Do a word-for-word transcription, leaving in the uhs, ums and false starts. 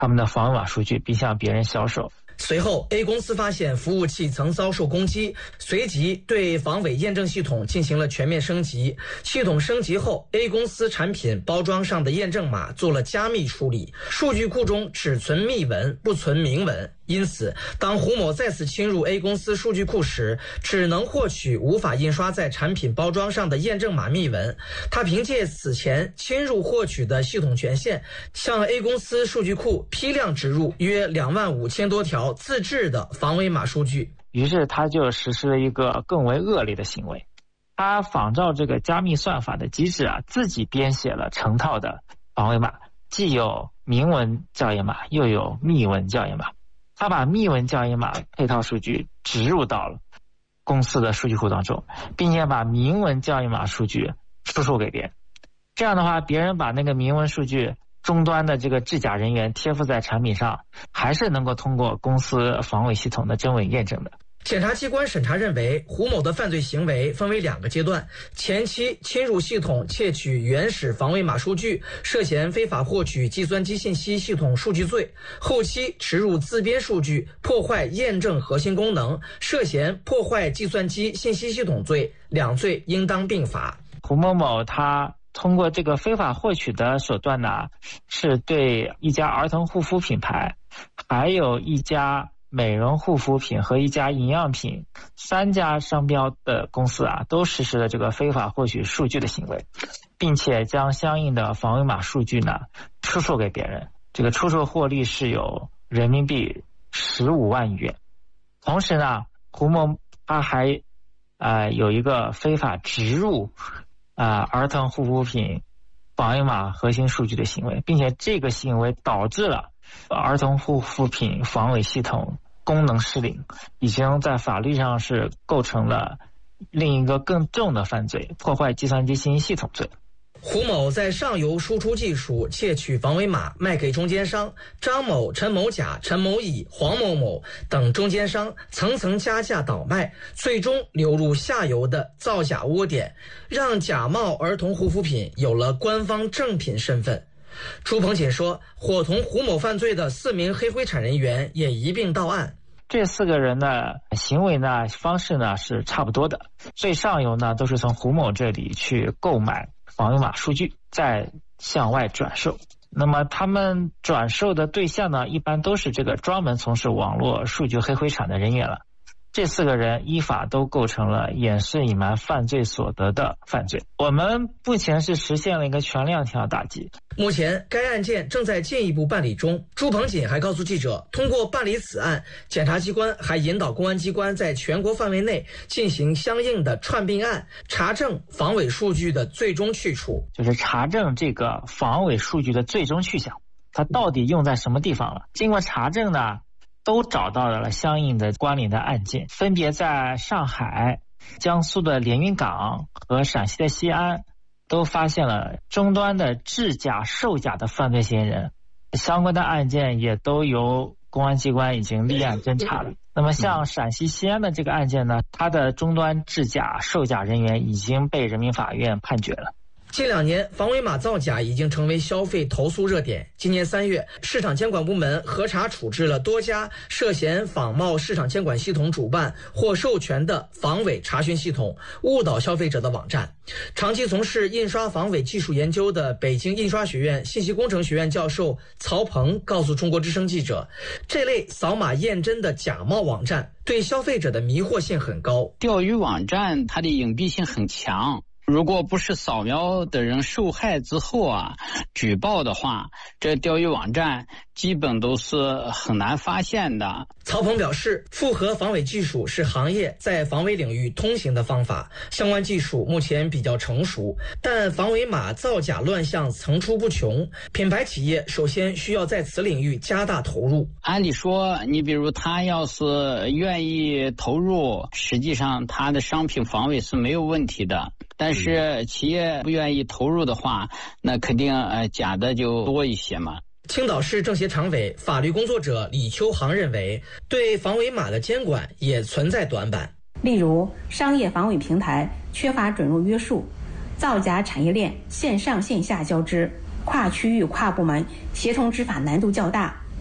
他们的防伪码数据，并向别人销售。 随后 A 公司发现服务器曾遭受攻击，随即对防伪验证系统进行了全面升级。系统升级后， A 公司产品包装上的验证码做了加密处理，数据库中只存密文不存明文，因此当胡某再次侵入 A 公司数据库时，只能获取无法印刷在产品包装上的验证码密文。他凭借此前侵入获取的系统权限，向 A 公司数据库批量植入约两万五千多条自制的防伪码数据。 于是他就实施了一个更为恶劣的行为，他仿照这个加密算法的机制啊，自己编写了成套的防伪码，既有明文校验码，又有密文校验码。他把密文校验码配套数据植入到了公司的数据库当中，并且把明文校验码数据出售给别人。这样的话，别人把那个明文数据终端的这个制假人员贴附在产品上，还是能够通过公司防伪系统的真伪验证的。 检察机关审查认为，胡某的犯罪行为分为两个阶段，前期侵入系统窃取原始防伪码数据，涉嫌非法获取计算机信息系统数据罪；后期植入自编数据，破坏验证核心功能，涉嫌破坏计算机信息系统罪，两罪应当并罚。 胡某某他通过这个非法获取的手段呢，是对一家儿童护肤品牌，还有一家美容护肤品和一家营养品三家商标的公司啊，都实施了这个非法获取数据的行为，并且将相应的防伪码数据呢出售给别人，这个出售获利是有人民币十五万余元。同时呢，胡某他还呃有一个非法植入啊、呃、儿童护肤品防伪码核心数据的行为，并且这个行为导致了儿童护肤品防伪系统功能失灵，已经在法律上是构成了另一个更重的犯罪，破坏计算机信息系统罪。 胡某在上游输出技术窃取防伪码卖给中间商张某、陈某甲、陈某乙、黄某某等中间商，层层加价倒卖，最终流入下游的造假窝点，让假冒儿童护肤品有了官方正品身份。朱鹏锦说，伙同胡某犯罪的四名黑灰产人员也一并到案。 这四个人呢，行为呢，方式呢是差不多的。最上游呢，都是从胡某这里去购买防伪码数据，再向外转售。那么他们转售的对象呢，一般都是这个专门从事网络数据黑灰产的人员了。这四个人依法都构成了掩饰隐瞒犯罪所得的犯罪。我们目前是实现了一个全链条打击。 目前该案件正在进一步办理中。朱鹏锦还告诉记者，通过办理此案，检察机关还引导公安机关在全国范围内进行相应的串并案，查证防伪数据的最终去处， 就是查证这个防伪数据的最终去向，它到底用在什么地方了。经过查证呢，都找到了相应的关联的案件，分别在上海、江苏的连云港和陕西的西安都发现了终端的制假售假的犯罪嫌疑人，相关的案件也都由公安机关已经立案侦查了。那么像陕西西安的这个案件呢，它的终端制假售假人员已经被人民法院判决了。 近两年，防伪码造假已经成为消费投诉热点。今年三月，市场监管部门核查处置了多家涉嫌仿冒市场监管系统主办或授权的防伪查询系统，误导消费者的网站。长期从事印刷防伪技术研究的北京印刷学院信息工程学院教授曹鹏告诉中国之声记者，这类扫码验真的假冒网站对消费者的迷惑性很高。 钓鱼网站它的隐蔽性很强，如果不是扫描的人受害之后啊举报的话，这钓鱼网站基本都是很难发现的。 曹鹏表示，复合防伪技术是行业在防伪领域通行的方法，相关技术目前比较成熟，但防伪码造假乱象层出不穷，品牌企业首先需要在此领域加大投入。 按理说，你比如他要是愿意投入，实际上他的商品防伪是没有问题的。但是企业不愿意投入的话，那肯定呃假的就多一些嘛。 青岛市政协常委、法律工作者李秋航认为，对防伪码的监管也存在短板。 例如，商业防伪平台缺乏准入约束，造假产业链线上线下交织，跨区域、跨部门协同执法难度较大。